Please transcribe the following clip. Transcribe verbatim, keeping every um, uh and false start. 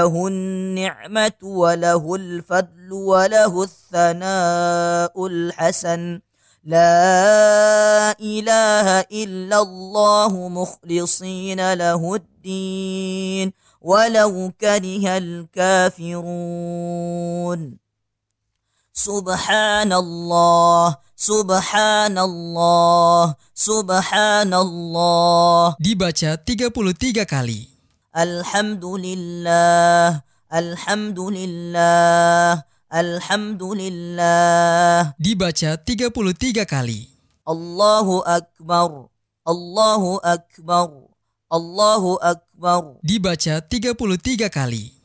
له النعمة وله الفضل وله الثناء الحسن لا إله إلا الله مخلصين له الدين ولو كره الكافرون سبحان الله سبحان الله سبحان الله. Dibaca tiga puluh tiga kali. Alhamdulillah, Alhamdulillah, Alhamdulillah. Dibaca tiga puluh tiga kali. Allahu Akbar, Allahu Akbar, Allahu Akbar. Dibaca tiga puluh tiga kali.